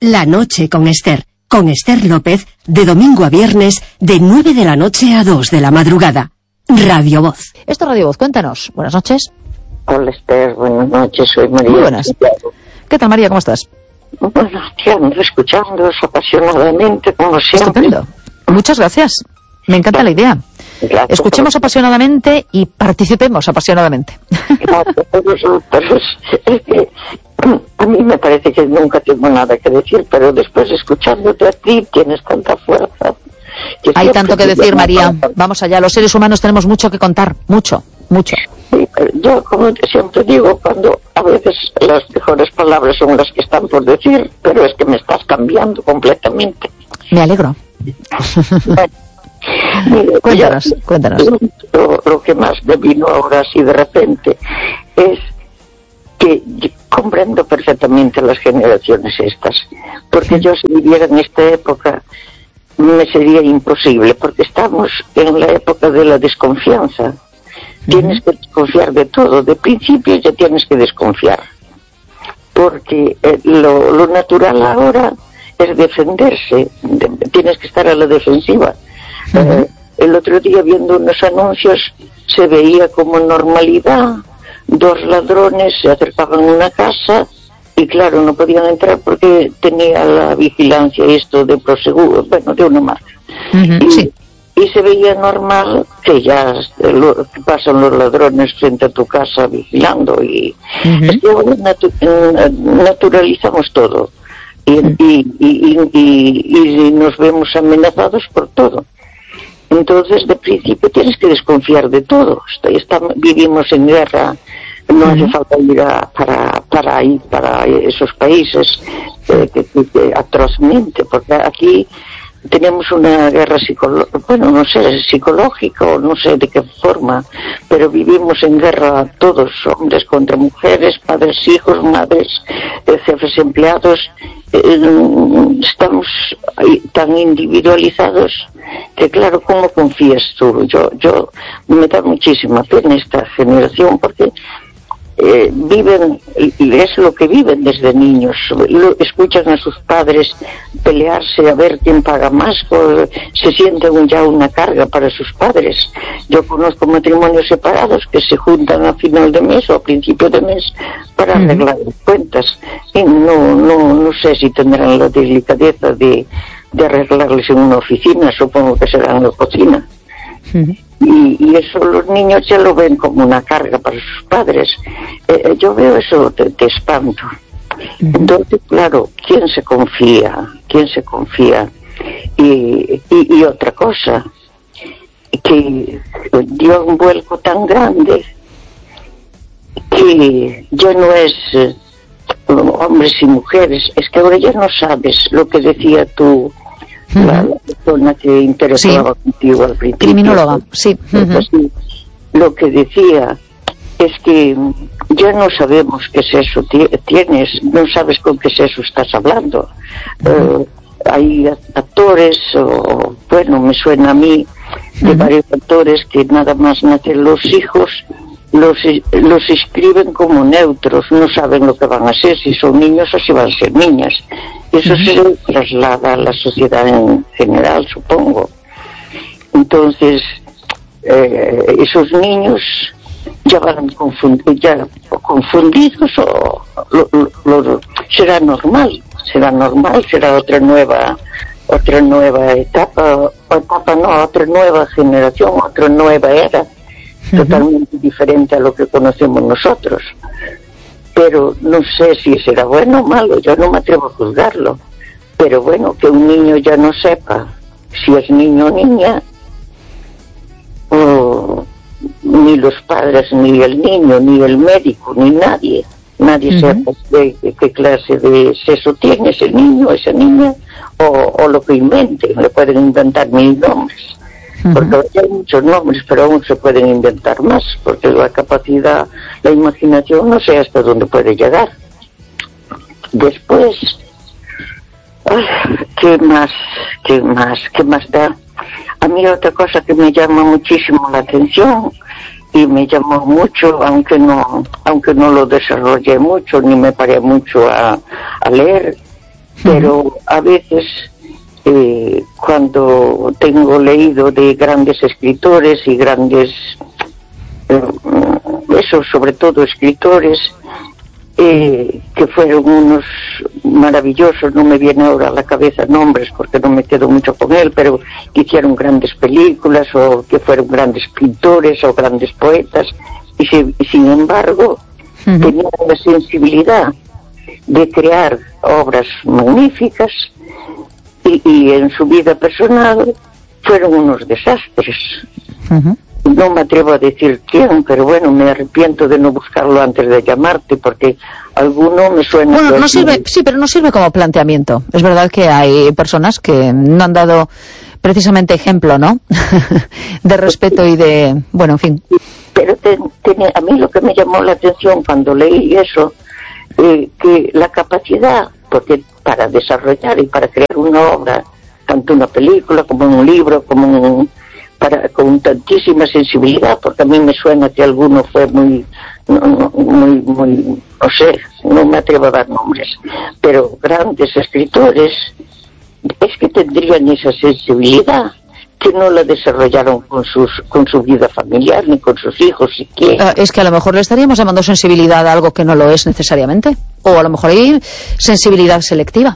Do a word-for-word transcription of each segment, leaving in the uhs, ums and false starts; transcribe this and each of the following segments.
La noche con Esther. Con Esther López, de domingo a viernes, de nueve de la noche a dos de la madrugada. Radio Voz. Esto es Radio Voz, cuéntanos. Buenas noches. Hola Esther, buenas noches, soy María. Muy buenas. ¿Qué tal, María? ¿Cómo estás? Bueno, te ando escuchando apasionadamente, como siempre. Estupendo. Muchas gracias. Me encanta la idea. Gracias. Escuchemos apasionadamente y participemos apasionadamente. Gracias, pero, pero es, es que a mí me parece que nunca tengo nada que decir, pero después escuchándote a ti tienes tanta fuerza. Hay tanto que decir, María. Vamos allá, los seres humanos tenemos mucho que contar, mucho, mucho. Sí, yo, como siempre digo, cuando a veces las mejores palabras son las que están por decir, pero es que me estás cambiando completamente. Me alegro. Mire, cuéntanos, ya, cuéntanos. Lo, lo que más me vino ahora así de repente es que comprendo perfectamente las generaciones estas, porque yo si viviera en esta época me sería imposible, porque estamos en la época de la desconfianza. Uh-huh. Tienes que desconfiar de todo, de principio ya tienes que desconfiar, porque eh, lo, lo natural ahora es defenderse, de, tienes que estar a la defensiva. Uh-huh. Eh, el otro día viendo unos anuncios se veía como normalidad, dos ladrones se acercaban a una casa y claro, no podían entrar porque tenía la vigilancia esto de Prosegur, bueno, de una marca. Uh-huh, y, sí. y se veía normal que ya lo, que pasan los ladrones frente a tu casa vigilando y uh-huh. es que ahora natu- naturalizamos todo y, uh-huh. y, y, y, y, y nos vemos amenazados por todo. Entonces, de principio tienes que desconfiar de todo. Estamos, vivimos en guerra, no hace falta ir a, para, para ir para esos países eh, que, que, que atrozmente, porque aquí tenemos una guerra psicológica, bueno, no sé, psicológica o no sé de qué forma, pero vivimos en guerra todos, hombres contra mujeres, padres, hijos, madres, eh, jefes, empleados. Eh, estamos tan individualizados que claro, ¿cómo confías tú? Yo, yo me da muchísima pena esta generación porque eh, viven, y es lo que viven desde niños, lo, escuchan a sus padres pelearse a ver quién paga más, o, se sienten ya una carga para sus padres. Yo conozco matrimonios separados que se juntan a final de mes o a principio de mes para uh-huh. arreglar las cuentas y no, no, no sé si tendrán la delicadeza de de arreglarles en una oficina, supongo que será en la cocina. Uh-huh. Y, y eso los niños ya lo ven como una carga para sus padres. Eh, yo veo eso de, de espanto. Uh-huh. Entonces, claro, ¿quién se confía? ¿Quién se confía? Y, y, y otra cosa, que dio un vuelco tan grande que ya no es eh, hombres y mujeres, es que ahora ya no sabes lo que decía tú, uh-huh. la, la persona que interactuaba sí. contigo al principio. Criminóloga, sí. Uh-huh. Así, lo que decía es que ya no sabemos qué sexo tienes, no sabes con qué sexo estás hablando. Uh-huh. Uh, hay actores, o bueno, me suena a mí, de uh-huh. varios actores que nada más nacen los hijos, los los escriben como neutros, no saben lo que van a ser, si son niños o si van a ser niñas. Eso uh-huh. se traslada a la sociedad en general, supongo. Entonces, eh, esos niños ya van confundidos, ya confundidos o lo, lo, lo, será normal, será normal, será otra nueva otra nueva etapa, o etapa no, otra nueva generación, otra nueva era. Totalmente diferente a lo que conocemos nosotros, pero no sé si será bueno o malo, yo no me atrevo a juzgarlo, pero bueno, que un niño ya no sepa si es niño o niña, o ni los padres, ni el niño, ni el médico, ni nadie, nadie uh-huh. sepa de, de qué clase de sexo tiene ese niño, esa niña, o, o lo que inventen, le pueden inventar mil nombres. Porque hay muchos nombres, pero aún se pueden inventar más, porque la capacidad, la imaginación, no sé hasta dónde puede llegar. Después, ¿qué más? ¿Qué más? ¿Qué más da? A mí otra cosa que me llama muchísimo la atención, y me llamó mucho, aunque no, aunque no lo desarrollé mucho, ni me paré mucho a, a leer, pero uh-huh. a veces eh, cuando tengo leído de grandes escritores y grandes, eh, eso sobre todo escritores, eh, que fueron unos maravillosos, no me viene ahora a la cabeza nombres porque no me quedo mucho con él, pero que hicieron grandes películas o que fueron grandes pintores o grandes poetas y, se, y sin embargo uh-huh. tenían la sensibilidad de crear obras magníficas y, y en su vida personal fueron unos desastres. Uh-huh. No me atrevo a decir quién, pero bueno, me arrepiento de no buscarlo antes de llamarte, porque alguno me suena... Bueno, no sirve, sí, pero no sirve como planteamiento. Es verdad que hay personas que no han dado precisamente ejemplo, ¿no? de respeto y de... Bueno, en fin. Pero te, te, a mí lo que me llamó la atención cuando leí eso, eh, que la capacidad, porque para desarrollar y para crear una obra, tanto una película como un libro, como un... Para, con tantísima sensibilidad, porque a mí me suena que alguno fue muy, no, no, muy, muy, no sé, no me atrevo a dar nombres, pero grandes escritores es que tendrían esa sensibilidad que no la desarrollaron con sus con su vida familiar ni con sus hijos siquiera. Es que a lo mejor le estaríamos llamando sensibilidad a algo que no lo es necesariamente, o a lo mejor hay sensibilidad selectiva.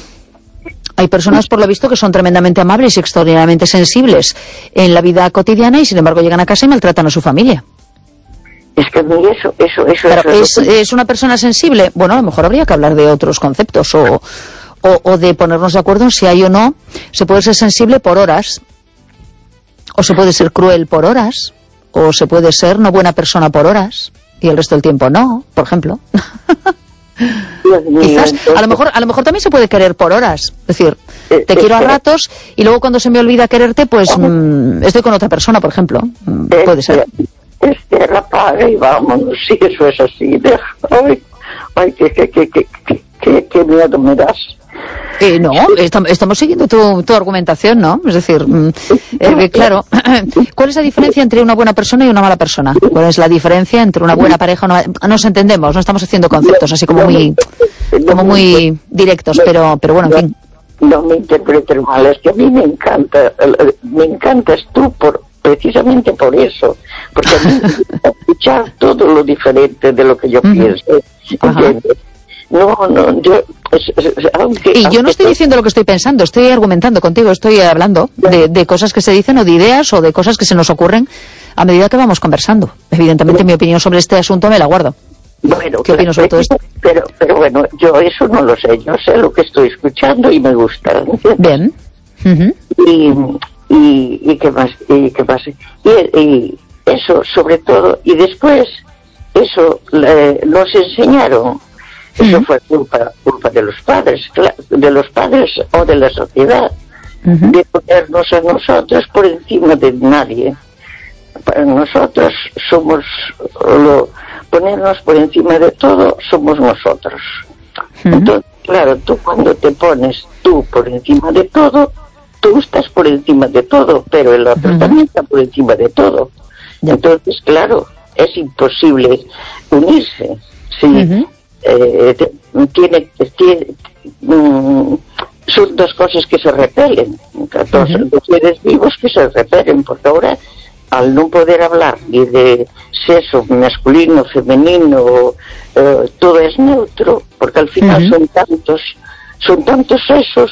Hay personas, por lo visto, que son tremendamente amables y extraordinariamente sensibles en la vida cotidiana y, sin embargo, llegan a casa y maltratan a su familia. Es que a mí eso, eso, eso... Claro, eso ¿es, ¿es una persona sensible? Bueno, a lo mejor habría que hablar de otros conceptos o, o, o de ponernos de acuerdo en si hay o no. Se puede ser sensible por horas, o se puede ser cruel por horas, o se puede ser no buena persona por horas y el resto del tiempo no, por ejemplo. Quizás, a lo mejor a lo mejor también se puede querer por horas, es decir, te quiero a ratos y luego cuando se me olvida quererte, pues mmm, estoy con otra persona, por ejemplo. Puede ser. Este apaga y vámonos, sí, eso es así. Ay, ay, qué, qué, qué, qué, qué, qué miedo me das. Eh, no, estamos, estamos siguiendo tu, tu argumentación, ¿no? Es decir, eh, claro, ¿cuál es la diferencia entre una buena persona y una mala persona? ¿Cuál es la diferencia entre una buena pareja y una... Nos entendemos, no estamos haciendo conceptos así como muy como muy directos, pero pero bueno, en fin. No me interpretes mal, es que a mí me encanta, me encantas tú por precisamente por eso, porque a mí me gusta escuchar todo lo diferente de lo que yo uh-huh. pienso, ¿entiendes? No, no, yo... Es, es, aunque, y yo aunque no estoy diciendo lo que estoy pensando, estoy argumentando contigo, estoy hablando de, de cosas que se dicen o de ideas o de cosas que se nos ocurren a medida que vamos conversando. Evidentemente mi opinión sobre este asunto me la guardo. Bueno, ¿qué opino sobre todo esto? Pero, pero bueno, yo eso no lo sé, yo sé lo que estoy escuchando y me gusta. Bien. Uh-huh. Y, y, y qué más, y qué más. Y, y eso sobre todo, y después eso le, nos enseñaron. Eso fue culpa culpa de los padres, de los padres o de la sociedad, uh-huh. de ponernos a nosotros por encima de nadie. Para nosotros somos, lo, ponernos por encima de todo somos nosotros. Uh-huh. Entonces, claro, tú cuando te pones tú por encima de todo, tú estás por encima de todo, pero el otro uh-huh. también está por encima de todo. Yeah. Entonces, claro, es imposible unirse. Sí. Uh-huh. Eh, tiene, tiene mm, son dos cosas que se repelen, dos, uh-huh. dos seres vivos que se repelen, porque ahora al no poder hablar ni de sexo masculino, femenino, eh, todo es neutro, porque al final uh-huh. son tantos son tantos sexos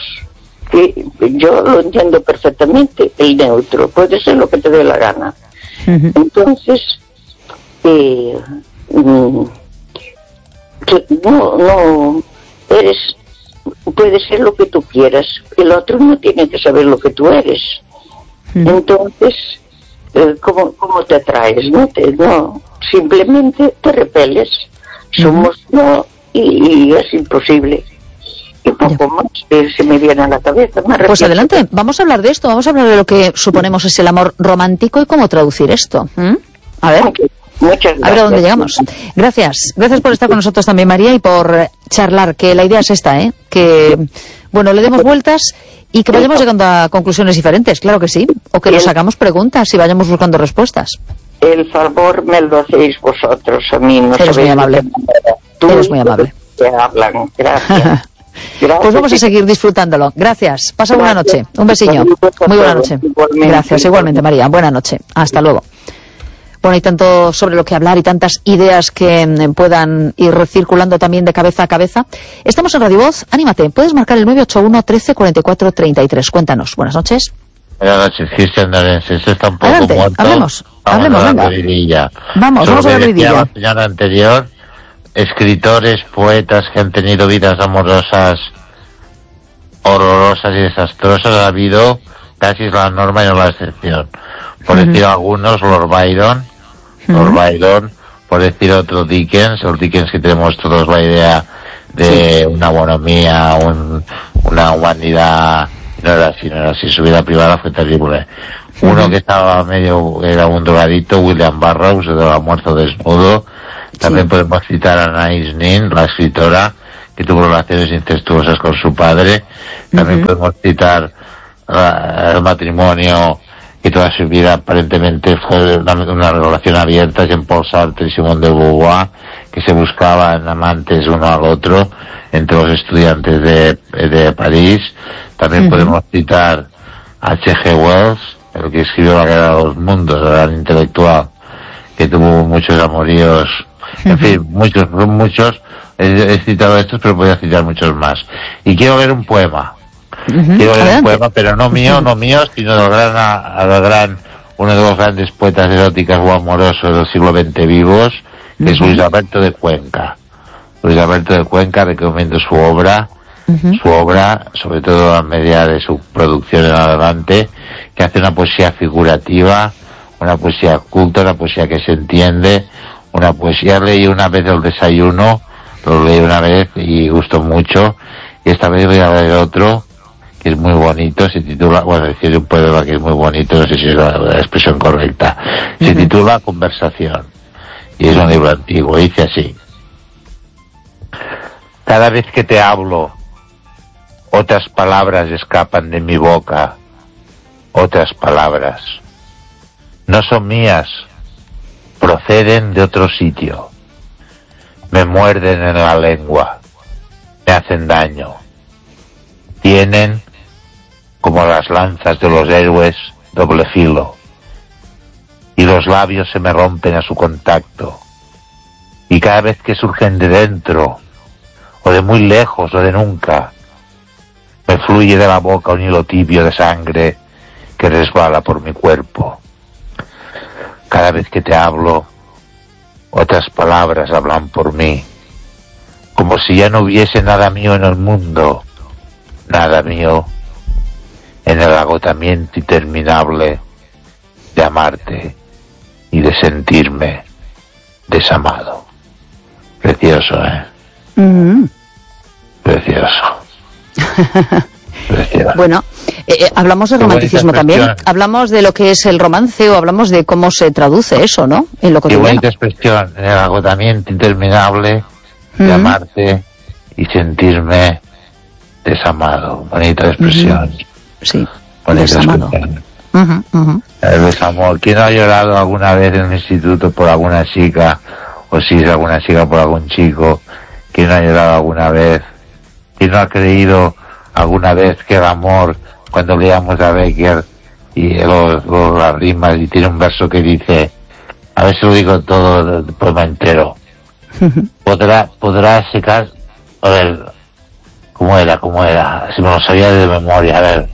que yo lo entiendo perfectamente. El neutro puede ser lo que te dé la gana. Uh-huh. Entonces eh, mm, no, no, eres, puede ser lo que tú quieras, el otro no tiene que saber lo que tú eres. Mm. Entonces, eh, ¿cómo, ¿cómo te atraes? No, te, no, simplemente te repeles. Mm. Somos no, y, y es imposible. Y poco ya. más que se me viene a la cabeza. Pues adelante, vamos a hablar de esto, vamos a hablar de lo que suponemos es el amor romántico y cómo traducir esto. ¿Mm? A ver. Okay. Muchas gracias. A ver a dónde llegamos. Gracias. Gracias por estar con nosotros también, María, y por charlar, que la idea es esta, ¿eh? Que, bueno, le demos vueltas y que vayamos llegando a conclusiones diferentes, claro que sí. O que nos hagamos preguntas y vayamos buscando respuestas. El favor me lo hacéis vosotros, a mí no. Eres muy amable. Tú Eres muy amable. Te hablan. Gracias. Gracias. Pues vamos a seguir disfrutándolo. Gracias. Pasa buena noche. Un besillo. Muy buena noche. Igualmente. Gracias. Igualmente, María. Buena noche. Hasta luego. Bueno, hay tanto sobre lo que hablar y tantas ideas que mm, puedan ir circulando también de cabeza a cabeza. Estamos en Radio Voz. Anímate. Puedes marcar el nueve ocho uno, trece, cuarenta y cuatro, treinta y tres. Cuéntanos. Buenas noches. Buenas noches, Cristian Dorense. Este está un poco Adelante, muerto. hablemos, Vamos hablemos, a venga. la vidilla. Vamos, vamos a la Sobre lo que decía vidilla. la señora anterior, escritores, poetas que han tenido vidas amorosas horrorosas y desastrosas, ha habido casi la norma y no la excepción. Por Ujú. decir algunos, Lord Byron, Lord Byron, por decir otro, Dickens, el Dickens que tenemos todos la idea de una bonomía, un, una humanidad, no era así, no era así, su vida privada fue terrible. Uno que estaba medio, era un drogadito, William Burroughs, de la muerto desnudo. También Sí. podemos citar a Anais Nin, la escritora, que tuvo relaciones incestuosas con su padre. También Ujú. podemos citar uh, el matrimonio, que toda su vida aparentemente fue una, una relación abierta, Jean-Paul Sartre y Simone de Beauvoir, que se buscaban amantes uno al otro entre los estudiantes de, de París. También Ujú. podemos citar a H G Wells, el que escribió La Guerra de los Mundos, el gran intelectual, que tuvo muchos amoríos, en fin, muchos, muchos, he, he citado estos, pero podría citar muchos más. Y quiero leer un poema. Ujú. Quiero leer un Adelante. poema, pero no mío, no mío, sino del gran, a, a del gran, uno de los grandes poetas eróticas o amorosos del siglo veinte vivos, que es Ujú. Luis Alberto de Cuenca. Luis Alberto de Cuenca, recomiendo su obra, Ujú. su obra, sobre todo a medida de su producción en adelante, que hace una poesía figurativa, una poesía culta, una poesía que se entiende, una poesía. Leí una vez El desayuno, lo leí una vez y gustó mucho, y esta vez voy a leer otro, que es muy bonito, se titula, bueno, decir un poema que es muy bonito, no sé si es la, la expresión correcta, se Ujú. titula Conversación, y es un libro antiguo, dice así: cada vez que te hablo, otras palabras escapan de mi boca, otras palabras. No son mías, proceden de otro sitio. Me muerden en la lengua, me hacen daño. Tienen, como las lanzas de los héroes, doble filo. Y los labios se me rompen a su contacto. Y cada vez que surgen de dentro, o de muy lejos, o de nunca, me fluye de la boca un hilo tibio de sangre que resbala por mi cuerpo. Cada vez que te hablo, otras palabras hablan por mí, como si ya no hubiese nada mío en el mundo, nada mío, en el agotamiento interminable de amarte y de sentirme desamado. Precioso, ¿eh? Ujú. Precioso. Precioso. Bueno, eh, eh, hablamos de Qué bonita romanticismo también. expresión. Hablamos de lo que es el romance o hablamos de cómo se traduce eso, ¿no? En lo Qué cotidiano. bonita expresión, en el agotamiento interminable de Ujú. amarte y sentirme desamado. Bonita expresión. Sí, Bonita desamado. expresión. Ujú, ujú. El desamor. ¿Quién no ha llorado alguna vez en un instituto por alguna chica? O si es alguna chica por algún chico. ¿Quién no ha llorado alguna vez? ¿Quién no ha creído alguna vez que el amor, cuando leamos a Becker y los, los, las rimas, y tiene un verso que dice, a ver si lo digo todo el poema entero, podrá, podrá secar, a ver, ¿cómo era? ¿Cómo era? Si me lo sabía de memoria, a ver.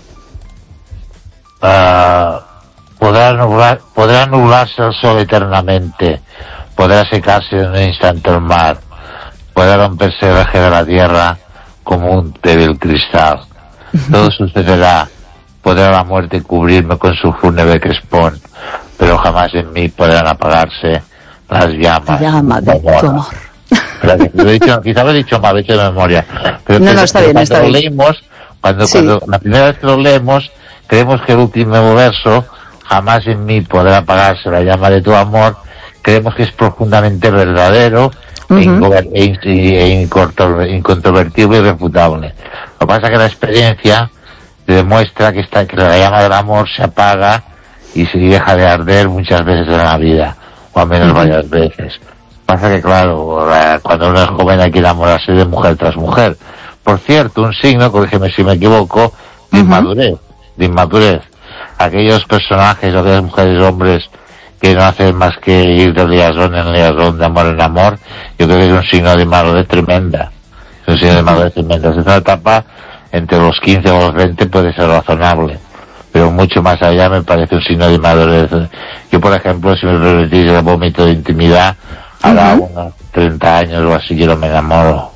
Ah, podrá nublar, podrá nublarse el sol eternamente, podrá secarse en un instante el mar, podrá romperse el eje de la tierra como un débil cristal. Todo sucederá, podrá la muerte cubrirme con su fúnebre crespón, pero jamás en mí podrán apagarse las llamas. Llama de tu amor. Pero que lo he dicho, quizá lo he dicho mal, lo he hecho de memoria. Pero No, que- no, está que bien, cuando está lo bien. leímos, cuando, Sí. cuando la primera vez que lo leemos, creemos que el último verso, jamás en mí podrá apagarse la llama de tu amor, creemos que es profundamente verdadero, Ujú. e, inco- e in- e incorto- incontrovertible y irrefutable. Lo que pasa es que la experiencia demuestra que, esta, que la llama del amor se apaga y se deja de arder muchas veces en la vida, o al menos Ujú. varias veces. Pasa que, claro, la- cuando uno es joven hay que enamorarse de mujer tras mujer, por cierto, un signo, corrígeme si me equivoco, de uh-huh. inmadurez, de inmadurez. Aquellos personajes, aquellas mujeres, hombres, que no hacen más que ir de liazón en liazón, de amor en amor, yo creo que es un signo de inmadurez tremenda. Es un signo de inmadurez tremenda. Es una etapa entre los quince o los veinte puede ser razonable, pero mucho más allá me parece un signo de inmadurez. Yo, por ejemplo, si me permitís el vómito de intimidad, ahora uh-huh. unos treinta años o así, yo no me enamoro.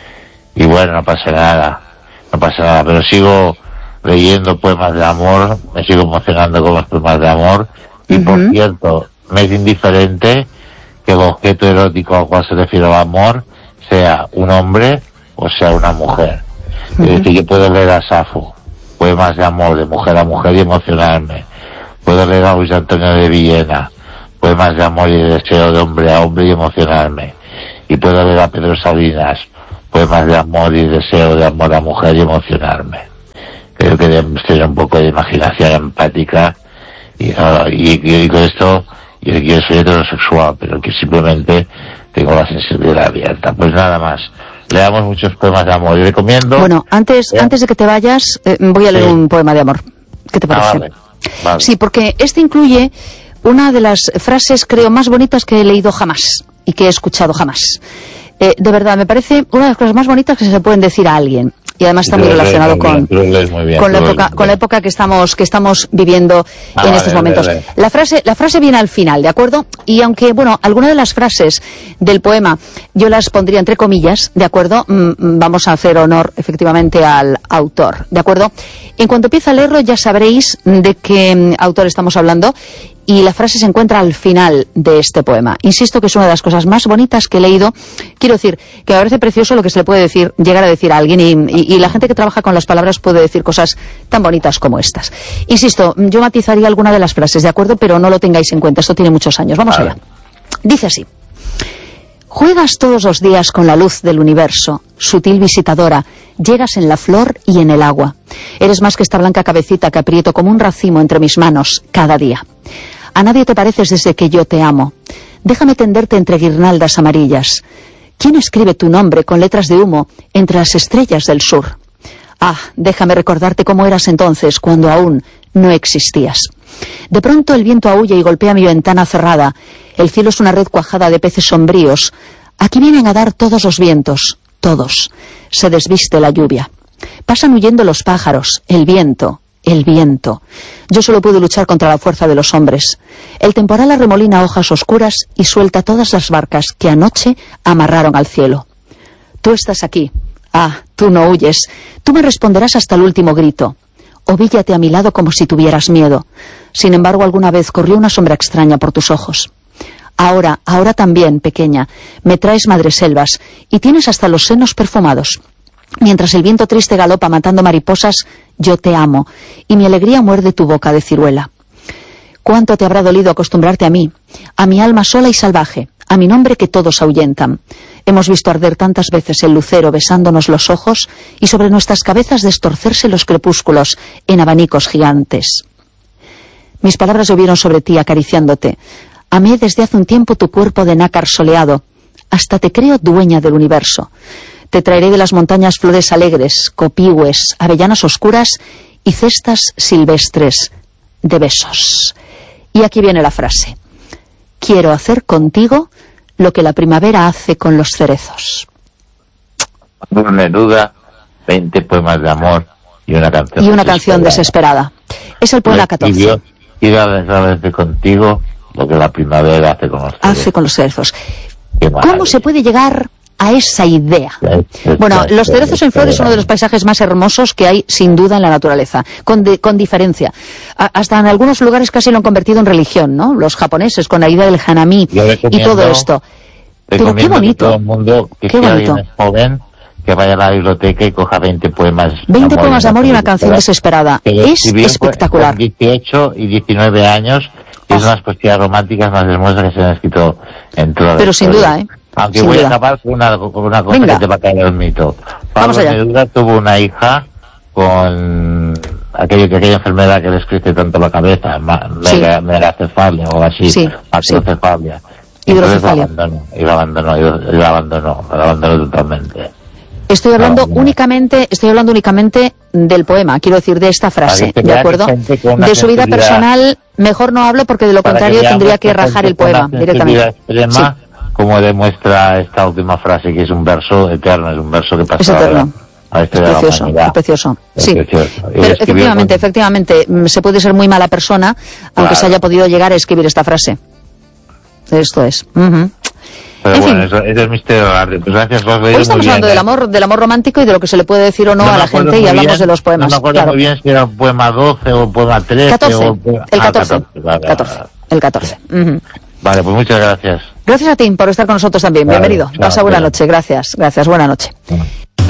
Y bueno, no pasa nada, no pasa nada, pero sigo leyendo poemas de amor, me sigo emocionando con los poemas de amor, y uh-huh. por cierto, me es indiferente que el objeto erótico al cual se refiere el amor sea un hombre o sea una mujer. Uh-huh. Es decir, yo puedo leer a Safo, poemas de amor, de mujer a mujer, y emocionarme. Puedo leer a Luis Antonio de Villena, poemas de amor y de deseo de hombre a hombre, y emocionarme. Y puedo leer a Pedro Salinas, poemas de amor y deseo de amor a mujer, y emocionarme. Creo que debemos tener un poco de imaginación empática, y, uh, y, y, y con esto yo, yo soy heterosexual, pero que simplemente tengo la sensibilidad abierta. Pues nada más. Leamos muchos poemas de amor. Y recomiendo... Bueno, antes, ¿eh? antes de que te vayas, eh, voy a leer sí. un poema de amor. ¿Qué te parece? Ah, vale. Vale. Sí, porque este incluye una de las frases, creo, más bonitas que he leído jamás y que he escuchado jamás. Eh, de verdad, me parece una de las cosas más bonitas que se pueden decir a alguien. Y además está muy relacionado con, bien, con la época, con la época que estamos, que estamos viviendo ah, en estos momentos. Vale, vale. La frase, la frase viene al final, ¿de acuerdo? Y aunque, bueno, algunas de las frases del poema yo las pondría entre comillas, ¿de acuerdo? Mm, vamos a hacer honor efectivamente al autor, ¿de acuerdo? En cuanto empiece a leerlo ya sabréis de qué autor estamos hablando. Y la frase se encuentra al final de este poema. Insisto que es una de las cosas más bonitas que he leído. Quiero decir, que me parece precioso lo que se le puede decir, llegar a decir a alguien, y, y, y la gente que trabaja con las palabras puede decir cosas tan bonitas como estas. Insisto, yo matizaría alguna de las frases, ¿de acuerdo? Pero no lo tengáis en cuenta, esto tiene muchos años. Vamos allá. Dice así. Juegas todos los días con la luz del universo, sutil visitadora, llegas en la flor y en el agua. Eres más que esta blanca cabecita que aprieto como un racimo entre mis manos cada día. A nadie te pareces desde que yo te amo. Déjame tenderte entre guirnaldas amarillas. ¿Quién escribe tu nombre con letras de humo entre las estrellas del sur? Ah, déjame recordarte cómo eras entonces, cuando aún no existías. De pronto el viento aúlla y golpea mi ventana cerrada. El cielo es una red cuajada de peces sombríos. Aquí vienen a dar todos los vientos, todos. Se desviste la lluvia. Pasan huyendo los pájaros, el viento, el viento. Yo solo puedo luchar contra la fuerza de los hombres. El temporal arremolina hojas oscuras y suelta todas las barcas que anoche amarraron al cielo. Tú estás aquí. Ah, tú no huyes. Tú me responderás hasta el último grito. Ovíllate a mi lado como si tuvieras miedo. Sin embargo, alguna vez corrió una sombra extraña por tus ojos. Ahora, ahora también, pequeña, me traes madreselvas y tienes hasta los senos perfumados. Mientras el viento triste galopa matando mariposas, yo te amo, y mi alegría muerde tu boca de ciruela. ¿Cuánto te habrá dolido acostumbrarte a mí, a mi alma sola y salvaje, a mi nombre que todos ahuyentan? Hemos visto arder tantas veces el lucero besándonos los ojos y sobre nuestras cabezas destorcerse los crepúsculos en abanicos gigantes. Mis palabras llovieron sobre ti acariciándote. Amé desde hace un tiempo tu cuerpo de nácar soleado. Hasta te creo dueña del universo. Te traeré de las montañas flores alegres, copihue, avellanas oscuras y cestas silvestres de besos. Y aquí viene la frase. Quiero hacer contigo lo que la primavera hace con los cerezos. Neruda, veinte poemas de amor y una canción y una canción desesperada. Es el poema catorce. Quiero hacer contigo lo que la primavera hace con los cerezos. Hace con los cerezos. ¿Cómo se puede llegar a esa idea? Bueno, los cerezos en flor es uno de los paisajes más hermosos que hay, sin duda, en la naturaleza, con, de, con diferencia. A, hasta en algunos lugares casi lo han convertido en religión, ¿no? Los japoneses, con la idea del hanami y todo esto. Pero qué bonito. Todo el mundo que qué bonito. Es joven, que vaya a la biblioteca y coja veinte poemas. veinte poemas de amor y una canción desesperada. Es espectacular. Con dieciocho y diecinueve años, y es una de las poesías románticas más hermosas que se han escrito en toda la Pero sin duda, ¿eh? Aunque sin voy duda. a acabar con una, con una cosa Venga. que te va a caer el mito. Pablo Neruda tuvo una hija con aquello que aquella enfermedad que les crece tanto la cabeza, sí. meracefalia o así, sí, macrocefalia. Sí. Hidrocefalia. Y la abandonó, y la abandonó, y la abandonó, la abandonó totalmente. Estoy hablando no, no. únicamente, estoy hablando únicamente del poema, quiero decir, de esta frase, ¿de acuerdo? De su vida personal, mejor no hablo porque de lo contrario tendría que rajar el poema directamente. Extrema, sí. Como demuestra esta última frase, que es un verso eterno, es un verso que pasa es eterno. A este es de precioso, la es precioso. Es sí. precioso. Pero efectivamente, con... efectivamente, se puede ser muy mala persona, aunque claro. se haya podido llegar a escribir esta frase. Esto es. Uh-huh. Pero en bueno, fin. eso, eso es el misterio del arte. Pues gracias, vos. Hoy estamos hablando del amor, del amor romántico y de lo que se le puede decir o no, no a la gente, y hablamos bien, de los poemas. No me acuerdo claro. muy bien si era poema doce o poema trece. catorce. O... El catorce. Ah, catorce. Vale, catorce. Vale. El catorce. Uh-huh. Vale, pues muchas gracias. Gracias a ti por estar con nosotros también. Vale, Bienvenido. chao, Pasa buena chao. noche. Gracias. Gracias. Buena noche. Sí.